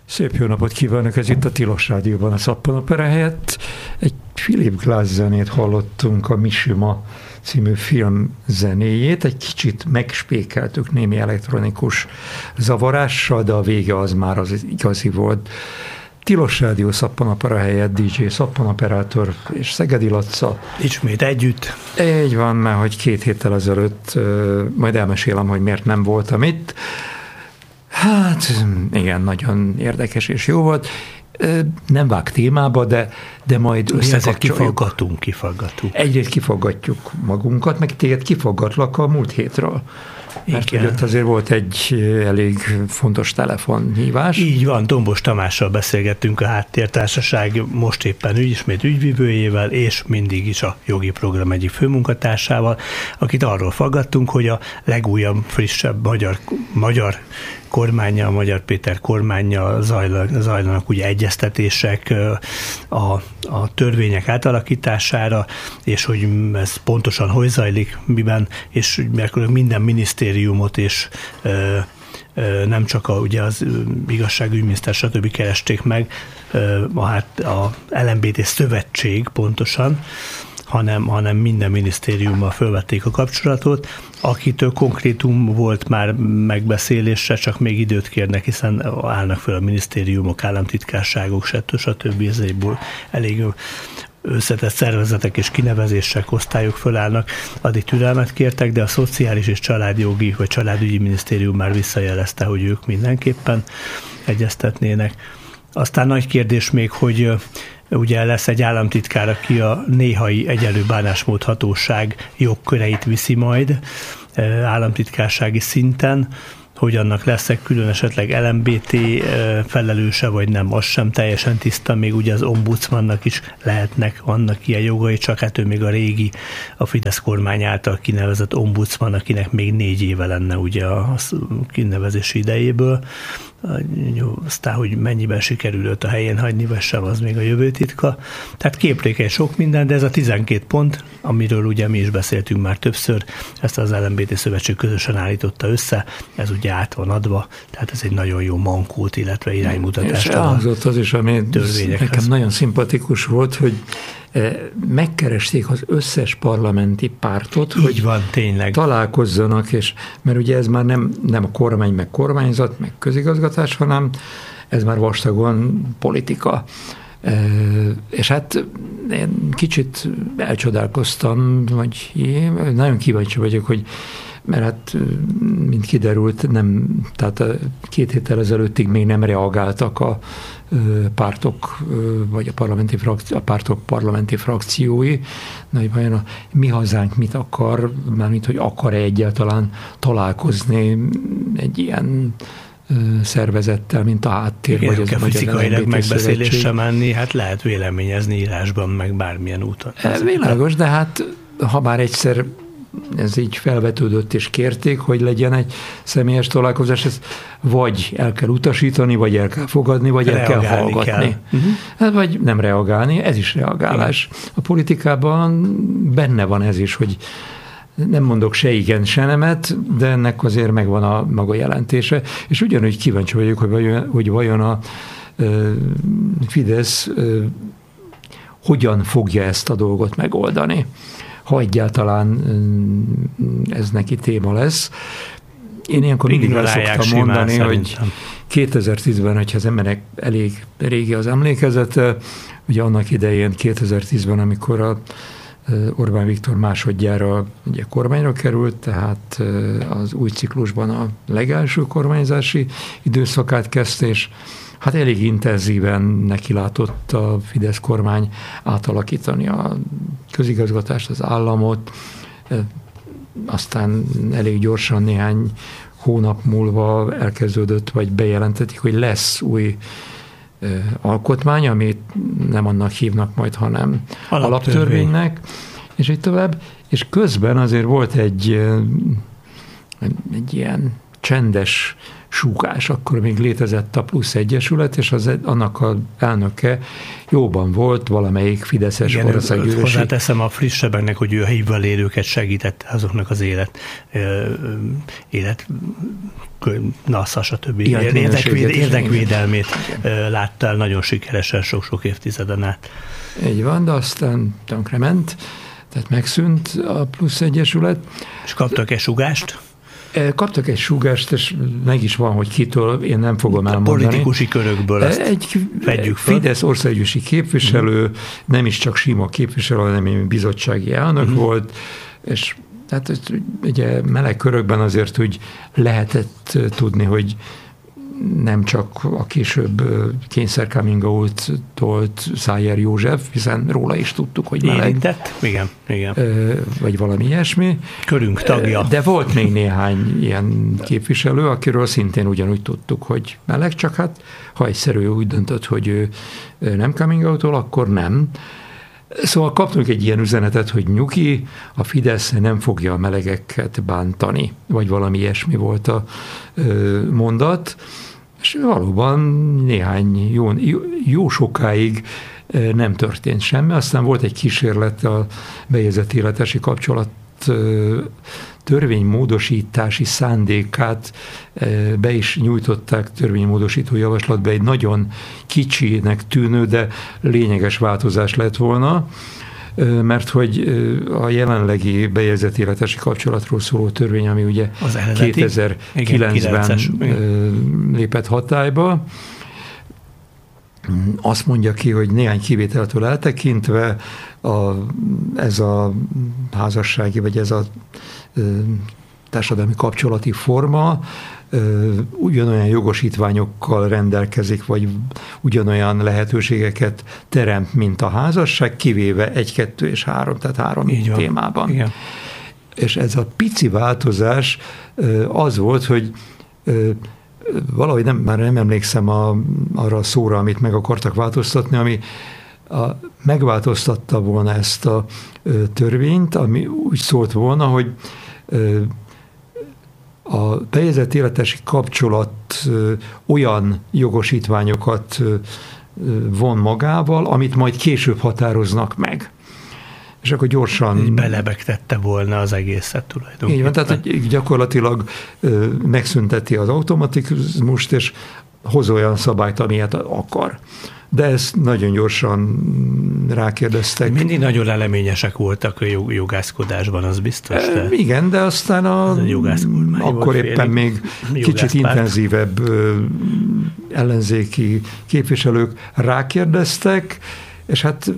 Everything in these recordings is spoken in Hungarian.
Szép jó napot kívánok, ez itt a Tilos Rádióban a Szappanopera helyett. Egy Philip Glass zenét hallottunk, a Mishima című film zenéjét. Egy kicsit megspékeltük némi elektronikus zavarással, de a vége az már az igazi volt. Tilos Rádió Szappanopera helyett DJ Szappanoperátor és Szegedi Laca. Ismét együtt. Így van, mert hogy 2 héttel ezelőtt, majd elmesélem, hogy miért nem voltam itt. Hát igen, nagyon érdekes és jó volt. Nem vág témába, de majd összekapcsoljuk. Kifaggatunk. Egyrészt kifaggatjuk magunkat, meg téged kifaggatlak a múlt hétről. Mert ott azért volt egy elég fontos telefonhívás. Így van, Dombos Tamással beszélgettünk, a Háttértársaság most éppen ismét ügyvivőjével, és mindig is a jogi program egyik főmunkatársával, akit arról faggattunk, hogy a legújabb, frissebb magyar kormánnyal, Magyar Péter kormánnyal zajlanak ugye egyeztetések a törvények átalakítására, és hogy ez pontosan hogy zajlik, miben, és minden minisztériumot és nem csak ugye az igazságügyminiszter, stb. Keresték meg, a LMBT szövetség pontosan, hanem minden minisztériummal fölvették a kapcsolatot, akitől konkrétum volt már megbeszélésre, csak még időt kérnek, hiszen állnak föl a minisztériumok, államtitkárságok, stb. Ezéből elég összetett szervezetek és kinevezések, osztályok fölállnak, addig türelmet kértek, de a Szociális és Családjogi vagy Családügyi Minisztérium már visszajelezte, hogy ők mindenképpen egyeztetnének. Aztán nagy kérdés még, hogy ugye lesz egy államtitkár, aki a néhai egyenlő bánásmódhatóság jogköreit viszi majd államtitkársági szinten, hogy annak lesz-e külön esetleg LMBT felelőse, vagy nem, az sem teljesen tiszta, még ugye az ombudsmannak is vannak ilyen jogai, csak hát ő még a régi, a Fidesz kormány által kinevezett ombudsman, akinek még 4 éve lenne ugye a kinevezési idejéből. Aztán, hogy mennyiben sikerül őt a helyén hagyni, vagy sem, az még a jövő titka. Tehát képlékeny sok minden, de ez a 12 pont, amiről ugye mi is beszéltünk már többször, ezt az LMBT szövetség közösen állította össze, ez ugye át van adva, tehát ez egy nagyon jó mankót, illetve iránymutatást. És elhangzott az is, ami nekem nagyon szimpatikus volt, hogy megkeresték az összes parlamenti pártot, így hogy van, tényleg találkozzanak, és mert ugye ez már nem a kormány, meg kormányzat, meg közigazgatás, hanem ez már vastagon politika. És hát én kicsit elcsodálkoztam, vagy nagyon kíváncsi vagyok, hogy mert hát, mint kiderült, tehát 2 héttel ezelőttig még nem reagáltak a pártok, vagy a pártok parlamenti frakciói. Na, vajon a Mi Hazánk mit akar, mármint, hogy akar-e egyáltalán találkozni egy ilyen szervezettel, mint a Háttér, igen, vagy az a fizikailag megbeszélésre menni, hát lehet véleményezni írásban, meg bármilyen úton. Világos, de hát ha már egyszer ez így felvetődött és kérték, hogy legyen egy személyes találkozás, ezt vagy el kell utasítani, vagy el kell fogadni, vagy reagálni el kell hallgatni. Hát, vagy nem reagálni, ez is reagálás. A politikában benne van ez is, hogy nem mondok se igen, se nemet, de ennek azért megvan a maga jelentése, és ugyanúgy kíváncsi vagyok, hogy vajon a Fidesz hogyan fogja ezt a dolgot megoldani, ha egyáltalán ez neki téma lesz. Én ilyenkor mindig el szoktam mondani, hogy 2010-ben, hogyha az emberek elég régi az emlékezete, ugye annak idején 2010-ben, amikor a Orbán Viktor másodjára ugye kormányra került, tehát az új ciklusban a legelső kormányzási időszakát kezdte, és hát elég intenzíven nekilátott a Fidesz kormány átalakítani a közigazgatást, az államot, aztán elég gyorsan néhány hónap múlva elkezdődött, vagy bejelentették, hogy lesz új alkotmány, amit nem annak hívnak majd, hanem alaptörvénynek, és így tovább. És közben azért volt egy ilyen csendes súgás. Akkor még létezett a Plusz Egyesület, és annak az elnöke jóban volt valamelyik fideszes országgyűlési. Hozzáteszem a frissebbeknek, hogy ő a HIV-vel élőket segítette azoknak az érdekvédelmét látta el nagyon sikeresen sok évtizeden át. Így van, de aztán tönkrement, tehát megszűnt a Plusz Egyesület. És kaptak egy sugást? Kaptak egy sugást, és meg is van, hogy kitől, én nem fogom elmondani. Politikusi körökből ezt egy Fidesz országgyűlési képviselő, nem is csak sima képviselő, hanem egy bizottsági elnök volt, és hát ugye meleg körökben azért úgy lehetett tudni, hogy nem csak a később kényszer coming out-tolt Szájer József, hiszen róla is tudtuk, hogy meleg. Érintett? Igen. Vagy valami ilyesmi. Körünk tagja. De volt még néhány ilyen képviselő, akiről szintén ugyanúgy tudtuk, hogy meleg, csak hát ha egyszerű úgy döntött, hogy ő nem coming out-tól, akkor nem. Szóval kaptunk egy ilyen üzenetet, hogy nyugi, a Fidesz nem fogja a melegeket bántani, vagy valami ilyesmi volt a mondat, és valóban néhány jó sokáig nem történt semmi. Aztán volt egy kísérlet a bejegyzett élettársi kapcsolat törvénymódosítási szándékát be is nyújtották törvénymódosító javaslatba, egy nagyon kicsinek tűnő, de lényeges változás lett volna, mert hogy a jelenlegi bejegyzett élettársi kapcsolatról szóló törvény, ami ugye 2009-ben lépett hatályba, azt mondja ki, hogy néhány kivételtől eltekintve ez a házassági, vagy ez a társadalmi kapcsolati forma ugyanolyan jogosítványokkal rendelkezik, vagy ugyanolyan lehetőségeket teremt, mint a házasság, kivéve 1, 2 és 3, tehát 3 témában. Igen. És ez a pici változás az volt, hogy valahogy már nem emlékszem arra a szóra, amit meg akartak változtatni, ami megváltoztatta volna ezt a törvényt, ami úgy szólt volna, hogy a bejegyzett élettársi kapcsolat olyan jogosítványokat von magával, amit majd később határoznak meg. És akkor gyorsan... Belebegtette volna az egészet tulajdonképpen. Így van, tehát gyakorlatilag megszünteti az automatizmust, és hoz olyan szabályt, amilyet akar. De ezt nagyon gyorsan rákérdeztek. Mindig nagyon leleményesek voltak a jogászkodásban, az biztos. Igen, de aztán akkor éppen még kicsit intenzívebb ellenzéki képviselők rákérdeztek, és hát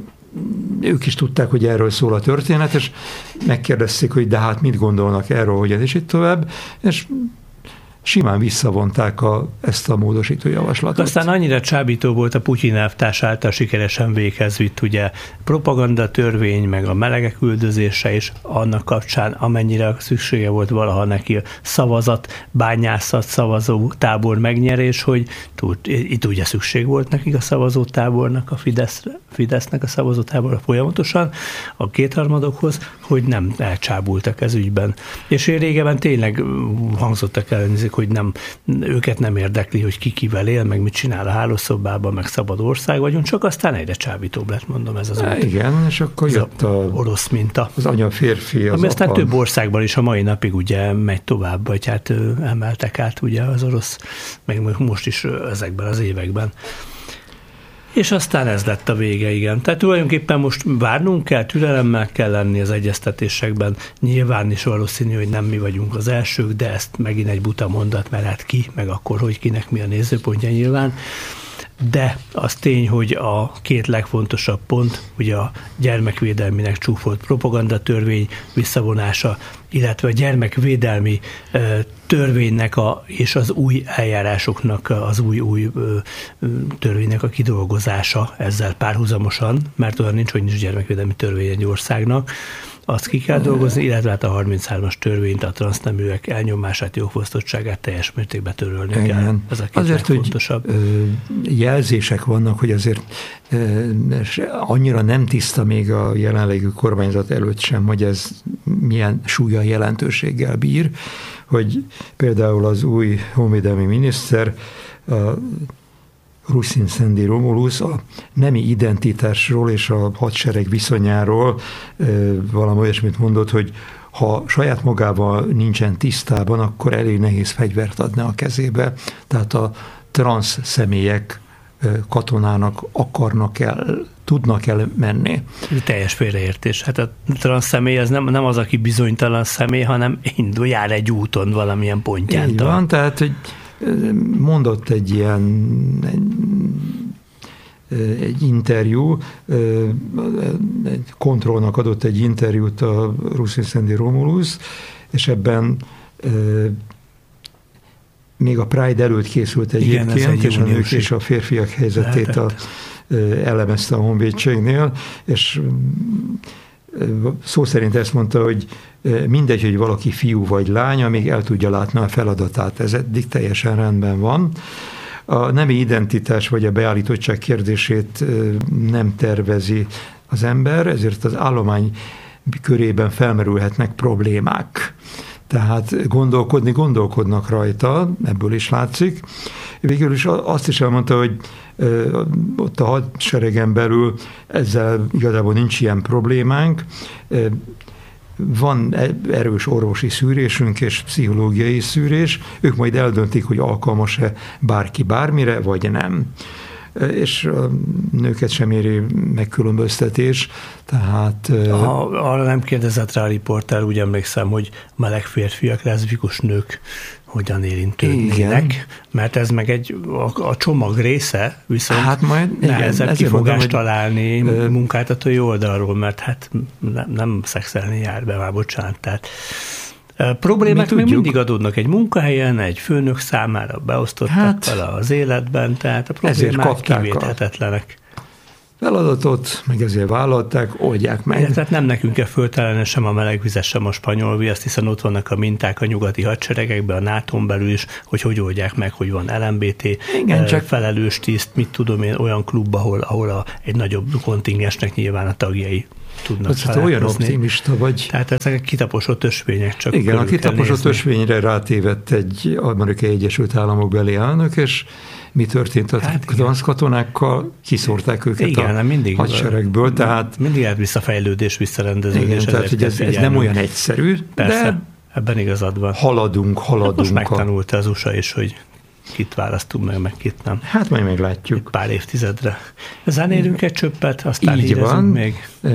ők is tudták, hogy erről szól a történet, és megkérdezték, hogy de hát mit gondolnak erről, hogy ez is itt tovább, és simán visszavonták ezt a módosító javaslatot. Aztán annyira csábító volt a Putyin elvtárs által sikeresen véghez vitt ugye propagandatörvény, meg a melegek üldözése is annak kapcsán, amennyire szüksége volt valaha neki a szavazatbányászat, szavazótábor megnyerés, hogy itt ugye szükség volt nekik a szavazótábornak, a Fidesznek a szavazótáborra folyamatosan a kétharmadokhoz, hogy nem elcsábultak ez ügyben. És régebben tényleg hangzottak el, hogy őket nem érdekli, hogy ki kivel él, meg mit csinál a hálószobában, meg szabad ország vagyunk, csak aztán egyre csábítóbb lett, mondom, ez az út. Igen, és akkor jött orosz minta. Az anya-férfi, az ami aztán több országban is a mai napig ugye megy tovább, vagy hát emeltek át ugye az orosz, meg most is ezekben az években. És aztán ez lett a vége, igen. Tehát tulajdonképpen most várnunk kell, türelemmel kell lenni az egyeztetésekben. Nyilván is valószínű, hogy nem mi vagyunk az elsők, de ezt megint egy buta mondat, mert hát ki, meg akkor, hogy kinek mi a nézőpontja nyilván. De az tény, hogy a két legfontosabb pont, ugye a gyermekvédelminek csúfolt propagandatörvény visszavonása, illetve a gyermekvédelmi törvénynek és az új eljárásoknak, az új törvénynek a kidolgozása ezzel párhuzamosan, mert olyan nincs, hogy nincs gyermekvédelmi törvény egy országnak, azt ki kell dolgozni, illetve hát a 33-as törvényt, a transzneműek elnyomását, jogfosztottságát teljes mértékben törölni kell. Ez a két azért, legfontosabb. Hogy jelzések vannak, hogy azért annyira nem tiszta még a jelenlegi kormányzat előtt sem, hogy ez milyen súlya jelentőséggel bír, hogy például az új honvédelmi miniszter, Rusin Szendi Romulus a nemi identitásról és a hadsereg viszonyáról valami olyasmit mondott, hogy ha saját magával nincsen tisztában, akkor elég nehéz fegyvert adni a kezébe. Tehát a transz személyek katonának tudnak el menni. Teljes félreértés. Hát a transz személy az nem az, aki bizonytalan személy, hanem jár egy úton valamilyen pontján. Így van, tehát hogy mondott egy interjú, egy kontrollnak adott egy interjút a Rusin Szendi Romulus, és ebben még a Pride előtt készült egyébként, és a nők és a férfiak helyzetét elemezte a honvédségnél, és szó szerint ezt mondta, hogy mindegy, hogy valaki fiú vagy lány, amíg el tudja látni a feladatát. Ez eddig teljesen rendben van. A nemi identitás vagy a beállítottság kérdését nem tervezi az ember, ezért az állomány körében felmerülhetnek problémák. Tehát gondolkodnak rajta, ebből is látszik. Végül is azt is elmondta, hogy ott a hadseregen belül ezzel igazából nincs ilyen problémánk. Van erős orvosi szűrésünk és pszichológiai szűrés, ők majd eldöntik, hogy alkalmas-e bárki bármire, vagy nem. És a nőket sem éri megkülönböztetés, tehát... Arra nem kérdezett rá a riporter, úgy emlékszem, hogy meleg férfiak, leszbikus nők hogyan érintődnének, mert ez meg a csomag része, viszont hát majd nehezebb kifogást találni munkáltatói oldalról, mert hát nem szexelni jár be, már bocsánat. Tehát problémák még mindig adódnak egy munkahelyen, egy főnök számára beosztottak vele az életben, tehát a problémák kivéthetetlenek. Feladatot, meg ezért vállalták, oldják meg. Tehát nem nekünk kell föltalálni sem a melegvizet, sem a spanyol viaszt, hiszen ott vannak a minták a nyugati hadseregekben, a NATO-n belül is, hogy oldják meg, hogy van LMBT, csak felelős tiszt, mit tudom én, olyan klub, ahol egy nagyobb kontingensnek nyilván a tagjai tudnak találkozni. Olyan optimista vagy. Tehát ezek kitaposott ösvények csak. Igen, a kitaposott ösvényre rátévett egy Amerikai Egyesült Államok beli elnök, és mi történt a katonákkal? Kiszórták őket a hadseregből. Tehát mindig lehet visszafejlődés, visszarendeződés. Igen, tehát ez nem olyan egyszerű, persze, de ebben igazad van. Haladunk. Most megtanulta az USA is, hogy kit választunk meg kit nem. Hát majd meglátjuk. Egy pár évtizedre. Ezzel érünk egy csöppet, aztán idezünk még.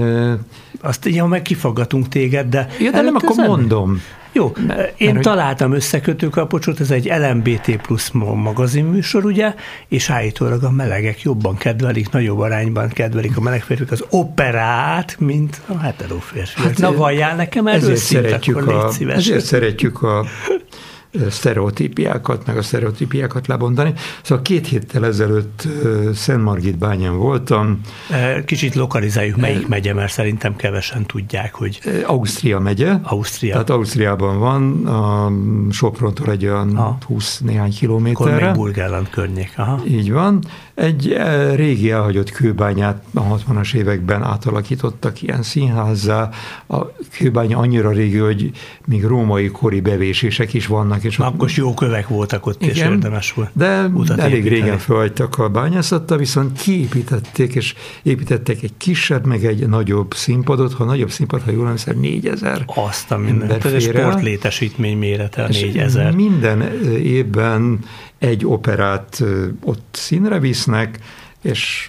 Azt így, ha meg kifaggatunk téged, de... Ja, de nem, akkor mondom. Jó, én találtam összekötőkapocsot, ez egy LMBT plusz magazinműsor, ugye, és állítólag a melegek jobban kedvelik, nagyobb arányban kedvelik a meleg férfiak az operát, mint a hetero férfiak. Hát, na valljál nekem erről szint, akkor légy szíves. Ezért szeretjük a sztereotípiákat, meg a sztereotípiákat lebontani. Szóval 2 héttel ezelőtt Szentmargitbányán voltam. Kicsit lokalizáljuk, melyik megye, mert szerintem kevesen tudják, hogy... Ausztria megye. Ausztria. Tehát Ausztriában van, a Soprontól egy olyan 20 néhány kilométerre. Akkor még Burgenland környék. Aha. Így van. Egy régi elhagyott kőbányát a 60-as években átalakítottak ilyen színházzá. A kőbánya annyira régi, hogy még római kori bevésések is vannak. És akkor jó kövek voltak ott, igen, és érdemes volt. De elég régen felhagytak a bányászattal, viszont kiépítették, és építettek egy kisebb, meg egy nagyobb színpadot. Ha nagyobb színpad, ha jól emlékszem, 4000 azt a minden. Ez egy sportlétesítmény mérete, 4000. Minden évben egy operát ott színre visznek, és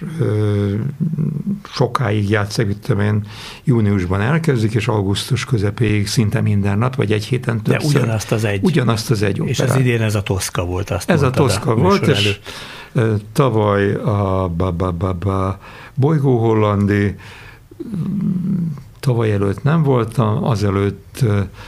sokáig játszik, tudom én, júniusban elkezdik, és augusztus közepéig szinte minden nap, vagy egy héten többször. De ugyanazt az egy operát. És az idén ez a Toszka volt, azt ez a Toszka volt, és tavaly a Bolygó Hollandi, tavaly előtt nem voltam, azelőtt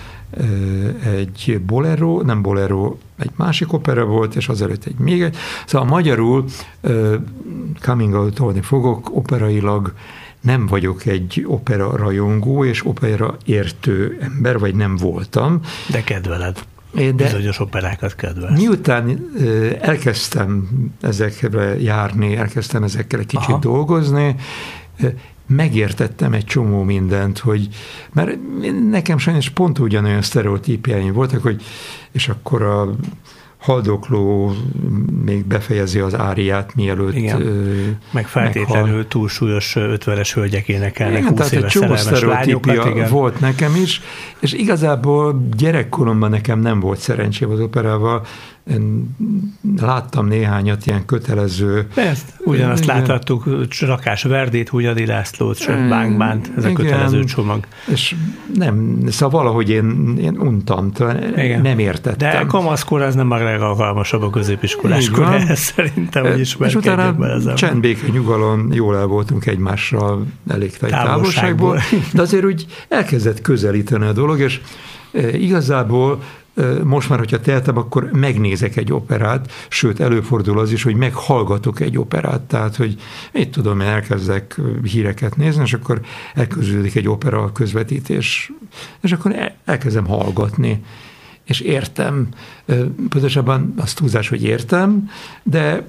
egy bolero, nem bolero, egy másik opera volt, és azelőtt még egy. Szóval magyarul coming out-olni fogok, operailag nem vagyok egy opera rajongó és opera értő ember, vagy nem voltam. De kedveled. Bizonyos operákat kedvelsz. Miután elkezdtem ezekre járni, elkezdtem ezekkel egy kicsit dolgozni, megértettem egy csomó mindent, mert nekem sajnos pont ugyanolyan sztereotípiáim voltak, hogy és akkor a haldokló még befejezi az áriát, mielőtt meg feltétlenül túlsúlyos 50-es hölgyek énekelnek 20 éves szerelmes lányokat. Volt nekem is, és igazából gyerekkoromban nekem nem volt szerencsém az operával. Én láttam néhányat ilyen kötelező. Ezt ugyanazt láthattuk, Rakás Verdét, Hunyadi Lászlót, Bánk Bánt, ez a kötelező csomag. És nem, szóval valahogy én untam, nem értettem. De kamaszkor az nem a legalkalmasabb a középiskoláskor, ez szerintem, hogy ismerkedjük bele ezzel. És utána csendbéke, nyugalom, jól el voltunk egymással elég távolságból, de azért úgy elkezdett közelíteni a dolog, és igazából most már, hogyha tehetem, akkor megnézek egy operát, sőt, előfordul az is, hogy meghallgatok egy operát, tehát, hogy itt tudom, én elkezdek híreket nézni, és akkor elkezdődik egy opera közvetítés, és akkor elkezdem hallgatni, és értem. Pontosabban az túlzás, hogy értem, de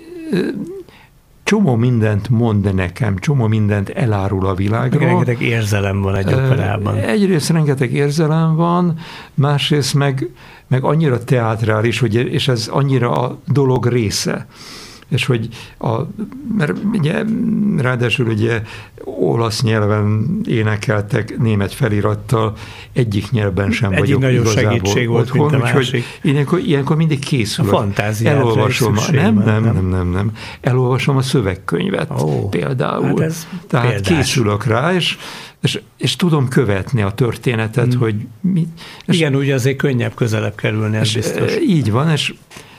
csomó mindent mond nekem, csomó mindent elárul a világról. Rengeteg érzelem van egy operában. Egyrészt rengeteg érzelem van, másrészt meg annyira teátrális, és ez annyira a dolog része. És hogy mert ugye, ráadásul ugye olasz nyelven énekeltek német felirattal, egyik nyelven sem vagyok nagyon igazából segítség volt, otthon, mint a másik. Ilyenkor mindig készülök. A fantáziára elolvasom. Nem. Elolvasom a szövegkönyvet például. Hát tehát példás. Készülök rá, és tudom követni a történetet, hogy mi. Igen, úgy azért könnyebb közelebb kerülni, ez biztos. Így van, és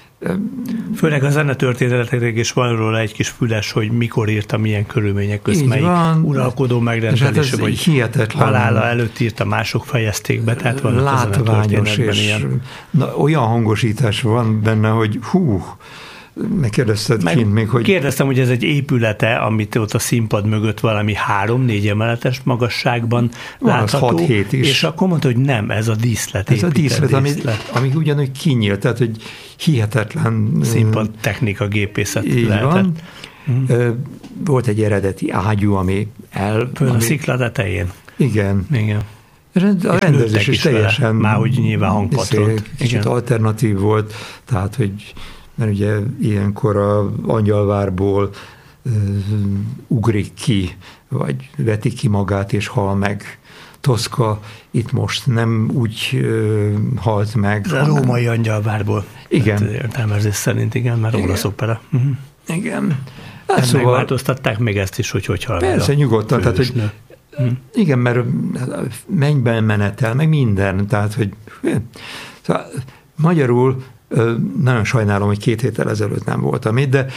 főleg a zenetörténetek is van róla egy kis füles, hogy mikor írta, milyen körülmények közt, melyik uralkodó megrendelése, vagy hihetetlen. Halála előtt írta, mások fejezték be, tehát van látványos, és olyan hangosítás van benne, hogy megkérdezted kint még, hogy... Kérdeztem, hogy ez egy épülete, amit ott a színpad mögött valami 3-4 emeletes magasságban látható. 6-7 is. És akkor mondta, hogy nem, ez a díszlet. Ez a díszlet, ami ugyanúgy kinyílt, tehát hogy hihetetlen... Színpad technika, gépészet lehetett. Volt egy eredeti ágyú, ami a szikla tetején. Igen. A rendezés is teljesen... Már úgy nyilván hangpatrolt. Kicsit alternatív volt, tehát hogy mert ugye ilyenkor a Angyalvárból ugrik ki, vagy veti ki magát és hal meg. Toszka itt most nem úgy halt meg. A római Angyalvárból. Igen. Értelmezés szerint, igen, mert olasz opera. Igen. Hát szóval megváltoztatták még ezt is, hogy hal meg. Persze, nyugodtan. Tehát, hogy igen, mert mennyben menetel, meg minden. Tehát, hogy szóval, magyarul nagyon sajnálom, hogy 2 héttel ezelőtt nem voltam itt, de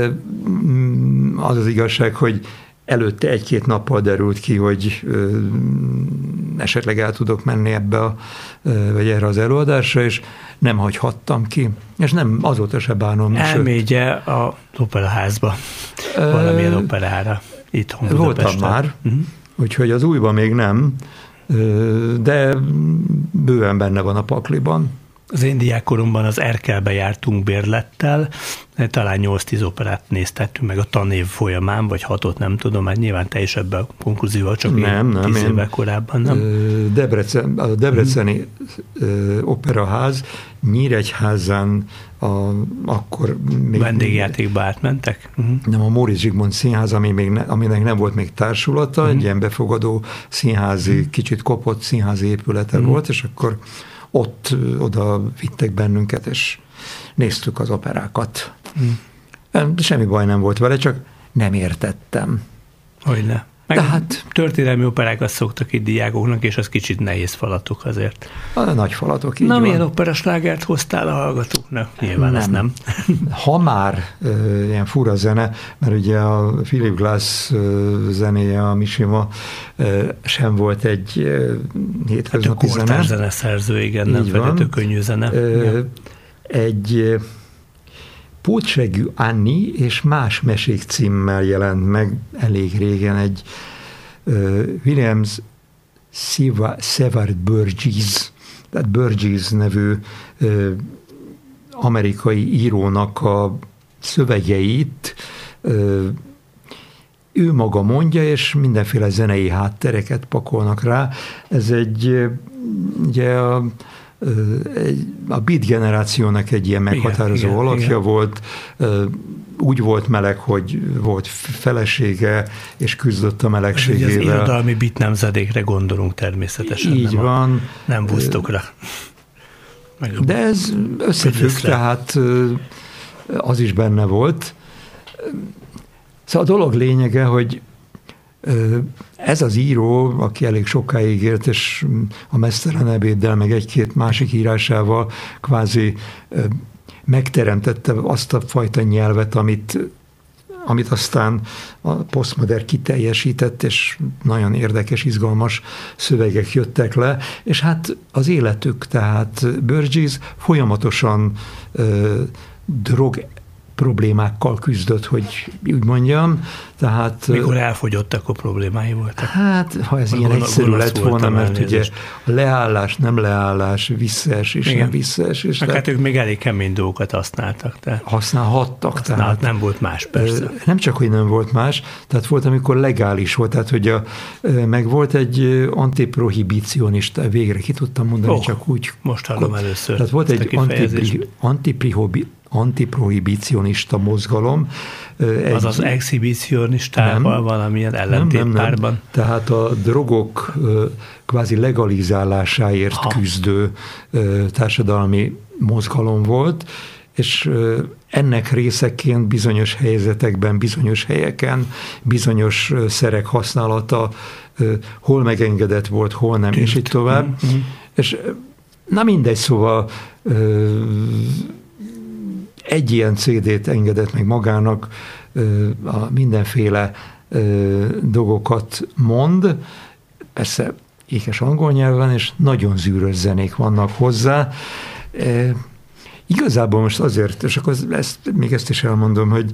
az az igazság, hogy előtte 1-2 nappal derült ki, hogy esetleg el tudok menni vagy erre az előadásra, és nem hagyhattam ki. És nem, azóta se bánom. Elmégye az operaházba, valamilyen operára itthon Budapesten. Voltam már, úgyhogy az újban még nem, de bőven benne van a pakliban. Az én diákkoromban az Erkelbe jártunk bérlettel, talán 8-10 operát néztettünk meg a tanév folyamán, vagy 6-ot, nem tudom, hát nyilván te is ebben a konklúzióval, csak nem, 10 évvel korábban, nem? A Debreceni Operaház Nyíregyházán akkor még... Vendégjátékba átmentek? Nem, a Móricz Zsigmond Színház, aminek nem volt még társulata, egy ilyen befogadó színházi, kicsit kopott színházi épülete volt, és akkor oda vittek bennünket, és néztük az operákat. Semmi baj nem volt vele, csak nem értettem. Hogyne. Hát, történelmi operákat szoktak itt diákoknak, és az kicsit nehéz falatok azért. A nagy falatok, így van. Milyen operaslágert hoztál a hallgatóknak? Nyilván ezt nem. Ha már ilyen fura zene, mert ugye a Philip Glass zenéje, a Mishima sem volt egy hétköznapi zene. Hát a kortárs zeneszerző, igen, nem feltétlenül könnyű zene. Pótsegű Anni és más mesék címmel jelent meg elég régen egy Williams Seward Burgess, tehát Burgess nevű amerikai írónak a szövegeit ő maga mondja, és mindenféle zenei háttereket pakolnak rá. Ez ugye a beat generációnak egy ilyen meghatározó alakja volt. Úgy volt meleg, hogy volt felesége, és küzdött a melegségével. Az irodalmi beat nemzedékre gondolunk természetesen. Így van. Nem Woodstockra. De ez összefügg, tehát az is benne volt. Szóval a dolog lényege, hogy ez az író, aki elég sokáig élt, és a Mesztelen ebéddel, meg egy-két másik írásával kvázi megteremtette azt a fajta nyelvet, amit aztán a posztmodern kiteljesített, és nagyon érdekes, izgalmas szövegek jöttek le, és hát az életük, tehát Burgess folyamatosan drog problémákkal küzdött, hogy úgy mondjam. Tehát, mikor elfogyott, akkor problémái voltak. Hát, ha ez ilyen egyszerű lett volna, mert ugye a leállás, nem leállás, visszaesés, nem visszaesés. Hát ők még elég kemény dolgokat használtak. Használhattak. Tehát nem volt más, persze. Nem csak, hogy nem volt más, tehát volt, amikor legális volt, tehát hogy meg volt egy antiprohibicionista, végre ki tudtam mondani, csak úgy. Most hallom először. Tehát volt egy antiprohibicionista mozgalom. Azaz exhibicionistával valamilyen ellentétpárban. Nem. Tehát a drogok kvázi legalizálásáért küzdő társadalmi mozgalom volt, és ennek részeként bizonyos helyzetekben, bizonyos helyeken, bizonyos szerek használata hol megengedett volt, hol nem, és így tovább. És na mindegy, szóval egy ilyen CD-t engedett meg magának, a mindenféle dolgokat mond, persze ékes angol nyelven, és nagyon zűrös zenék vannak hozzá. Igazából most azért, és akkor még ezt is elmondom, hogy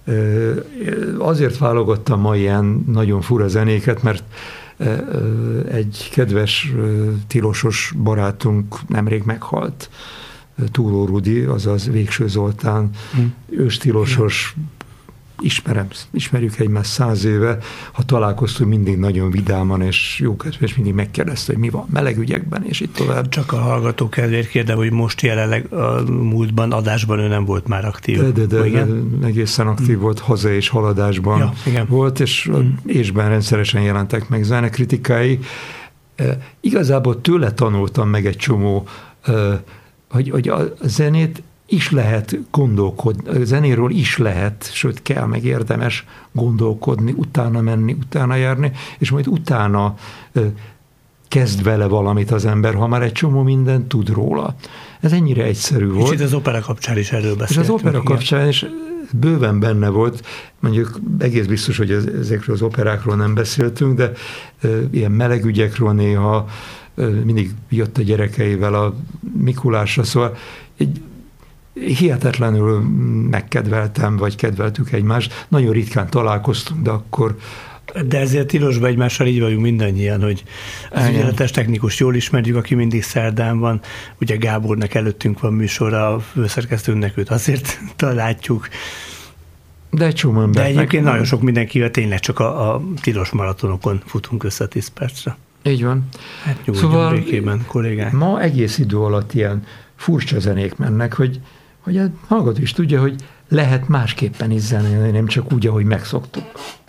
azért válogattam ma ilyen nagyon fura zenéket, mert egy kedves tilosos barátunk nemrég meghalt, Túró Rudi, azaz Végső Zoltán, őstilosos, ismerjük egymást 100 éve, ha találkoztunk, mindig nagyon vidáman és jókedvesen, és mindig megkérdezte, hogy mi van melegügyekben, és itt tovább. Csak a hallgató kedvéért kérdem, hogy most jelenleg a múltban, adásban ő nem volt már aktív. De egészen aktív volt, haza és haladásban volt, és ésben rendszeresen jelentek meg zenekritikái. Igazából tőle tanultam meg egy csomó, hogy a zenét is lehet gondolkodni, a zenéről is lehet, sőt kell, meg érdemes gondolkodni, utána menni, utána járni, és majd utána kezd vele valamit az ember, ha már egy csomó mindent tud róla. Ez ennyire egyszerű volt. És itt az opera kapcsán is erről beszéltünk. És az opera kapcsán is bőven benne volt, mondjuk egész biztos, hogy ezekről az operákról nem beszéltünk, de ilyen melegügyekről néha mindig jött a gyerekeivel a Mikulásra, szóval hihetetlenül megkedveltem, vagy kedveltük egymást. Nagyon ritkán találkoztunk, de akkor... De ezért tilosban egymással így vagyunk mindannyian, hogy az ügyeletes technikus jól ismerjük, aki mindig szerdán van. Ugye Gábornak előttünk van műsora, a főszerkesztőnknek őt azért látjuk. De egyébként nagyon sok mindenkivel tényleg csak a tilos maratonokon futunk össze 10 percre. Így van. Hát nyugodjon szóval békében, kollégák. Ma egész idő alatt ilyen furcsa zenék mennek, hogy a hallgató is tudja, hogy lehet másképpen is zenélni, nem csak úgy, ahogy megszoktuk.